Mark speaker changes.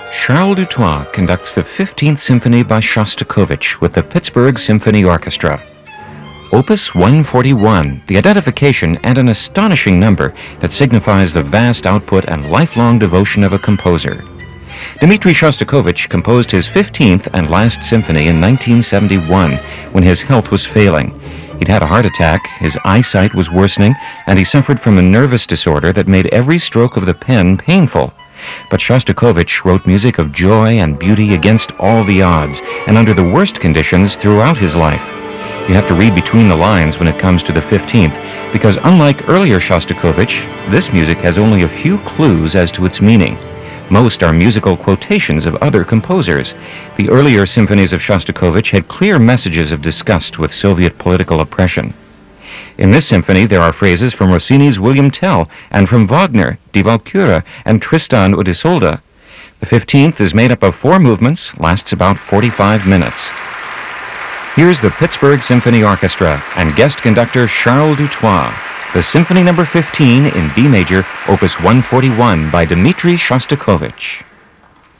Speaker 1: Charles Dutoit conducts the 15th Symphony by Shostakovich with the Pittsburgh Symphony Orchestra. Opus 141, the identification and an astonishing number that signifies the vast output and lifelong devotion of a composer. Dmitri Shostakovich composed his 15th and last symphony in 1971 when his health was failing. He'd had a heart attack, his eyesight was worsening, and he suffered from a nervous disorder that made every stroke of the pen painful. But Shostakovich wrote music of joy and beauty against all the odds and under the worst conditions throughout his life. You have to read between the lines when it comes to the 15th, because unlike earlier Shostakovich, this music has only a few clues as to its meaning. Most are musical quotations of other composers. The earlier symphonies of Shostakovich had clear messages of disgust with Soviet political oppression. In this symphony, there are phrases from Rossini's William Tell and from Wagner, Die Walküre, and Tristan und Isolde. The 15th is made up of 4 movements, lasts about 45 minutes. Here's the Pittsburgh Symphony Orchestra and guest conductor Charles Dutoit, the Symphony No. 15 in B major, Opus 141 by Dmitri Shostakovich.